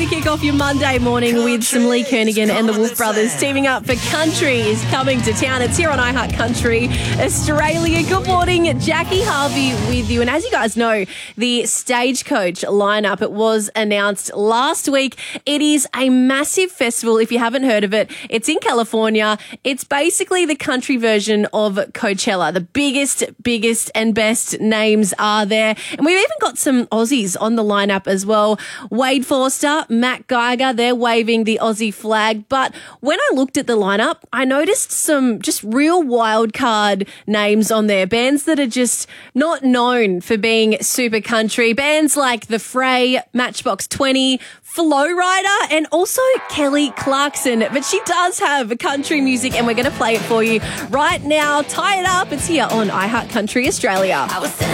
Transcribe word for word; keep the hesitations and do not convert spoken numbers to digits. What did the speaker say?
to kick off your Monday morning with some Lee Kernaghan and the Wolf Brothers teaming up for Country is coming to town. It's here on iHeart Country Australia. Good morning, Jackie Harvey with you. And as you guys know, the Stagecoach lineup, it was announced last week. It is a massive festival. If you haven't heard of it, it's in California. It's basically the country version of Coachella. The biggest, biggest and best names are there. And we've even got some Aussies on the lineup as well. Wade Forster, Matt Geiger, they're waving the Aussie flag. But when I looked at the lineup, I noticed some just real wild card names on there. Bands that are just not known for being super country. Bands like The Fray, Matchbox twenty, Flow Rider, and also Kelly Clarkson. But she does have country music, and we're going to play it for you right now. Tie it up. It's here on iHeart Country Australia.